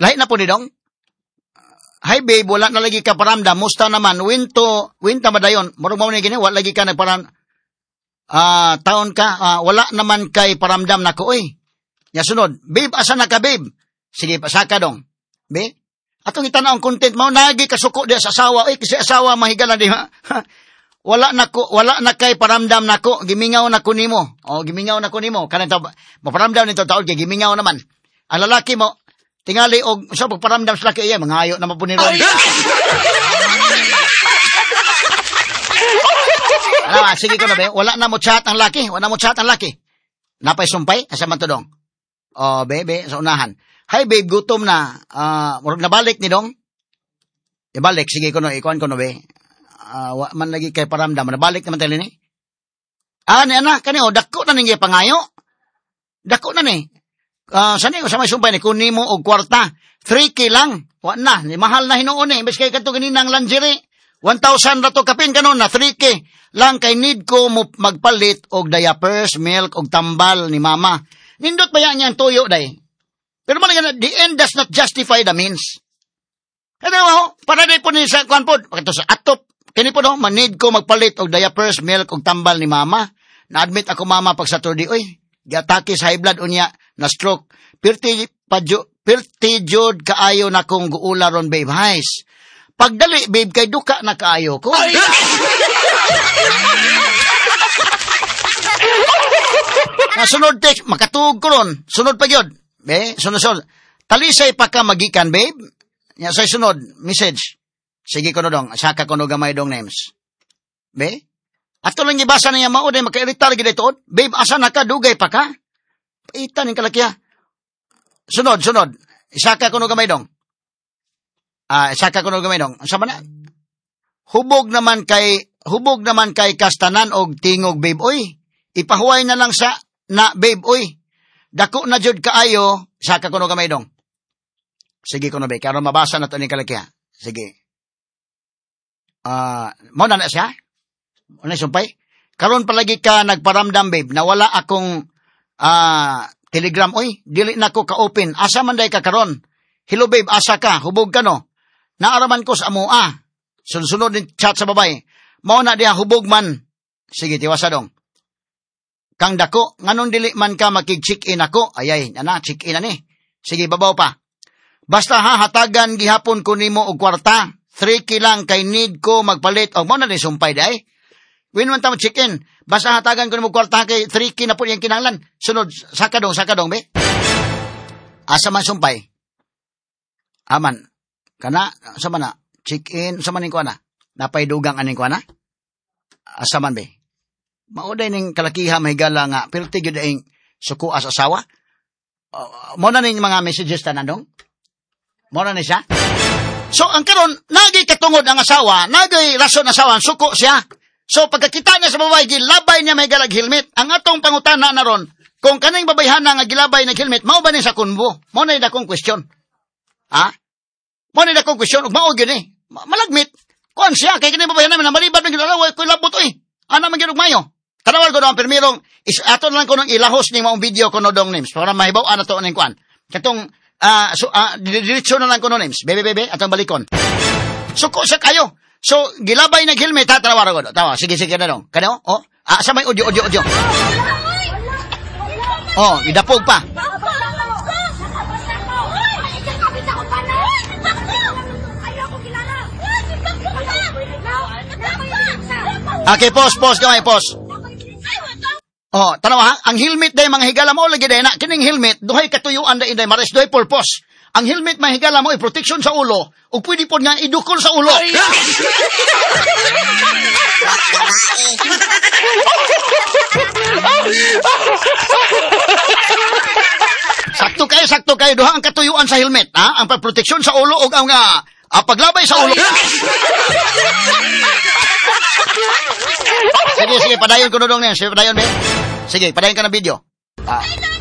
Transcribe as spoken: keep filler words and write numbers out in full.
lahi na po ni dong. Hi babe, wala na lagi ka paramdam. Musta naman? Winto, winta ba dayon? Murag mo ni gini, wala lagi ka nagparam ah taon ka, ah, wala naman kay paramdam nako oy. Nya sunod, babe, asa na ka babe? Sige, pasaka dong. Be? Atong itanaw ang content mo, nagi kasuko diya sa asawa. Oy, kasi asawa mahigalan di ha. Wala nako, wala na kay paramdam nako, gimingaw nako nimo. O gimingaw nako nimo. Kanang ta maparamdam nito taon kay gimingaw naman. Ang lalaki mo tingali og sa pagparamdam sa laki iya mangayo na mapo ni Ron. Ano, sige ko na be, wala na mo chat ang laki, wala mo chat ang laki. Napay sumpay asa man to dong. Oh, bebe, sa unahan. Hi babe, gutom na. Ah, uh, nabalik ni dong. Ibalik sige ko no, ikuan ko no be. Ah, uh, wa man lagi kay paramdam, nabalik naman tali ni. Ah, ni ana kani o dako na ningi pangayo. Dako na ni. Ah, uh, sani ko sa may sumpay ni kun nimo og kwarta. three K lang. Wa na, ni mahal na hinuon ni. Imbes kay kadto ganinang lingerie. one thousand na to kapin kanon na three K lang kay need ko mo magpalit og diapers, milk og tambal ni mama. Nindot ba yan niyang tuyo day? Pero man nga the end does not justify the means. Ano mo, para day po ni sa kuan pod, pagto sa atop. Kini po no, man need ko magpalit og diapers, milk og tambal ni mama. Na-admit ako mama pag Saturday, oy, giatake sa high blood unya na stroke. Pirti padyo, pirti jud kaayo na kong guula ron babe. Hais. Pagdali babe kay duka na kaayo ko. Na sunod text makatug ko ron. Sunod pa gyud. Be, sunod sunod. Talisay pa ka magikan babe. Nya say sunod message. Sige ko no dong, saka ko no gamay dong names. Be? Ato lang ibasa na niya mao day makairitar gid ito. Babe, asa na ka dugay pa ka? Paitan ning kalakya. Sunod, sunod. Isaka ko no gamay dong. Ah, uh, isaka ko no gamay dong. Asa man na? Hubog naman kay hubog naman kay kastanan og tingog babe oy. Ipahuway na lang sa na babe oy. Dako na jud kaayo, saka ko no gamay dong. Sige ko no be, karon mabasa na to ni kalakya. Sige. Ah, uh, mo na na siya. Ano sumpay? Karon palagi ka nagparamdam babe na wala akong ah uh, telegram oy, dili na ko ka-open. Asa man day ka karon? Hello babe, asa ka? Hubog ka no? Naaraman ko sa amoa. Sunod-sunod din chat sa babay. Mao na diha hubog man. Sige, tiwasa dong. Kang dako, nganon dili man ka makig-check-in ako. Ayay, ana, check-in na ni. Sige, babaw pa. Basta ha, hatagan gihapon ko nimo og kwarta. three K lang kay need ko magpalit. O, mao na ni sumpay day. Win man ta mo check-in. Basta hatagan ko nimo og kwarta kay three K na po yung kinahanglan. Sunod, saka dong, saka dong, be. Asa man sumpay? Aman. Kana, asa man na? Check-in, asa man ning kuana? Napay dugang aning kuana? Asa man be? Mauday ning kalakiha mahigala nga pilti gyud ing suko as asawa. Uh, mo na ning mga messages tanandong. Mo na ni siya. So ang karon nagi katungod ang asawa, nagi rason asawa suko siya. So pagkakita niya sa babae gilabay niya mahigala helmet. Ang atong pangutana na ron, kung kaning babayhana nga gilabay na helmet, mao ba ni sa kunbo? Mo na dakong question. Ha? Mo na dakong question ug mao gyud ni. Malagmit. Kuan siya kay kini babayhana man malibad ng gilalaway ko labot oy. Ana man gyud mayo. Kanawal ko doon, permirong, is, ato lang ko nung ilahos ni maong video ko no dong names. Para mahibaw, ano to ning kuan. Katong, ah, uh, so, ah, uh, diretso na lang ko no names. Bebe, bebe, atong balikon. Suko sa kayo. So, gilabay na helmet, ha, tanawara ko. Tawa, sige, sige na dong. Kano? Oh, ah, sa may audio, audio, audio. Oh, idapog pa. Okay, pause, pause, gamay, pause. Oh, tanaw ha, ang helmet day mga higala mo lagi day na kining helmet duhay katuyuan day day mares duhay purpose. Ang helmet mga higala mo ay protection sa ulo ug pwede pod nga idukol sa ulo. Sakto kayo, sakto kayo duha ang katuyuan sa helmet, ha? Ang pagproteksyon sa ulo ug ang uh, uh, paglabay sa ulo. Sige, sige, padayon ko na dong niya. Sige, padayon, be. Sige, padayon ka ng video. Ah.